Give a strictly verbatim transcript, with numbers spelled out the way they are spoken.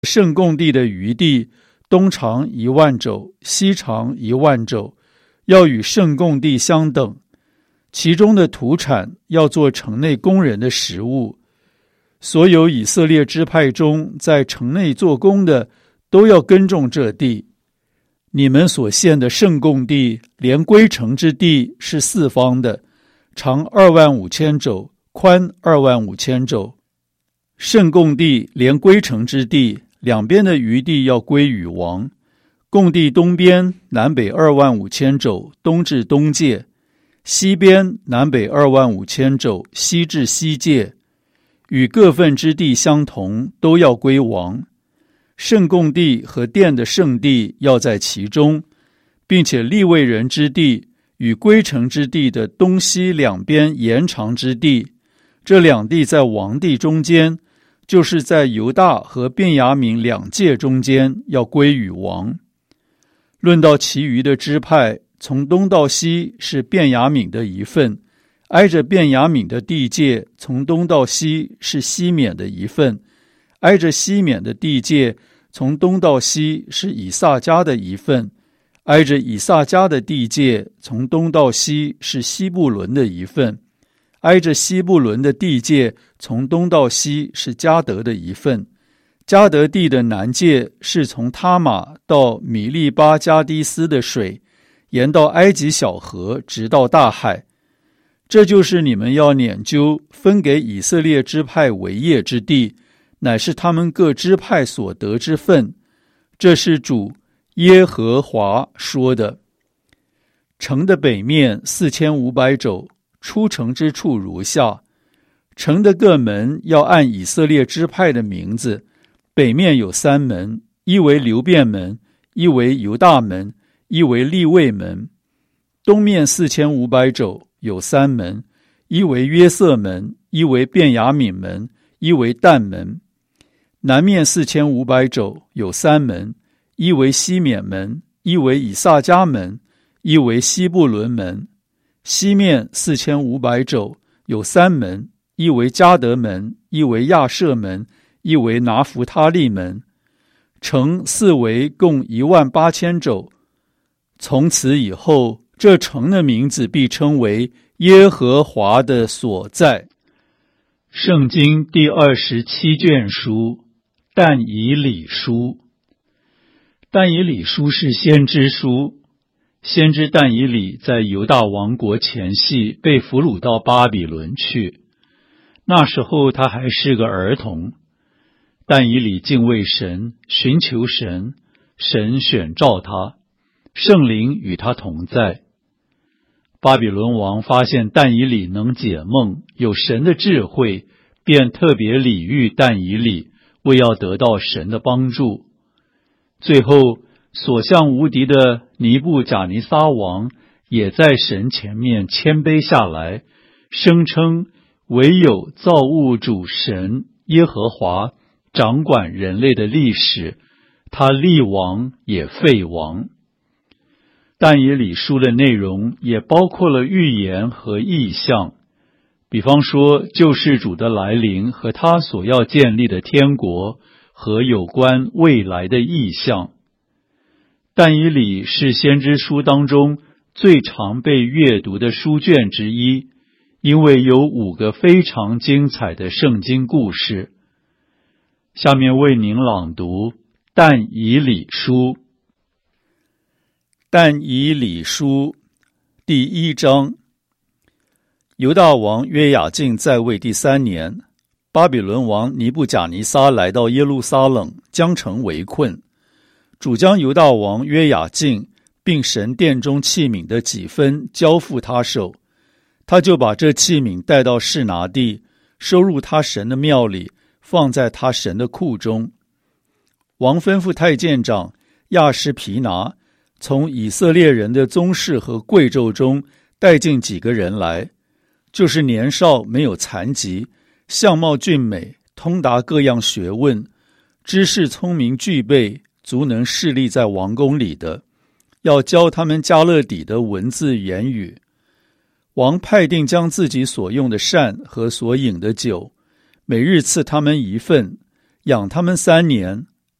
圣贡地的余地，东长一万肘，西长一万肘，要与圣贡地相等。其中的土产要做城内工人的食物。所有以色列支派中在城内做工的，都要耕种这地。你们所献的圣贡地，连归城之地是四方的，长二万五千肘，宽二万五千肘。圣贡地连归城之地，两边的余地要归与王。贡地东边南北二万五千肘，东至东界；西边南北二万五千肘，西至西界。与各份之地相同，都要归王。圣贡地和殿的圣地要在其中，并且利未人之地与归城之地的东西两边延长之地，这两地在王地中间，就是在犹大和便雅悯两界中间，要归与王。论到其余的支派，从东到西是便雅悯的一份，挨着便雅悯的地界，从东到西是西缅的一份，挨着西缅的地界，从东到西是以萨迦的一份，挨着以萨迦的地界，从东到西是西布伦的一份，挨着西布伦的地界，从东到西是迦得的一份。迦得地的南界是从他玛到米利巴加低斯的水，沿到埃及小河，直到大海。这就是你们要研究分给以色列支派为业之地，乃是他们各支派所得之分。这是主耶和华说的。城的北面四千五百肘，出城之处如下：城的各门要按以色列支派的名字，北面有三门，一为流便门，一为犹大门，一为利未门。东面四千五百肘，有三门，一为约瑟门，一为便雅悯门，一为但门。南面四千五百肘，有三门，一为西缅门，一为以萨迦门，一为西布伦门。西面四千五百肘，有三门，一为迦得门，一为亚设门，一为拿弗他利门。城四围共一万八千肘。从此以后，这城的名字必称为耶和华的所在。圣经第二十七卷书，但以理书。但以理书是先知书。先知但以理在犹大王国前夕被俘虏到巴比伦去，那时候他还是个儿童。但以理敬畏神，寻求神，神选召他，圣灵与他同在。巴比伦王发现但以理能解梦，有神的智慧，便特别礼遇但以理，为要得到神的帮助。最后所向无敌的尼布甲尼撒王也在神前面谦卑下来，声称唯有造物主神耶和华掌管人类的历史，他立王也废王。但以理书的内容也包括了预言和异象，比方说救世主的来临和他所要建立的天国和有关未来的异象。但以理是先知书当中最常被阅读的书卷之一，因为有五个非常精彩的圣经故事。下面为您朗读但以理书。但以理书第一章。犹大王约雅敬在位第三年，巴比伦王尼布甲尼撒来到耶路撒冷，将城围困。主将犹大王约雅敬并神殿中器皿的几分交付他手，他就把这器皿带到示拿地，收入他神的庙里，放在他神的库中。王吩咐太监长亚施皮拿从以色列人的宗室和贵胄中带进几个人来，就是年少没有残疾，相貌俊美，通达各样学问，知识聪明具备，足能侍立在王宫里的，要教他们迦勒底的文字言语。王派定将自己所用的膳和所饮的酒，每日赐他们一份，养他们三年，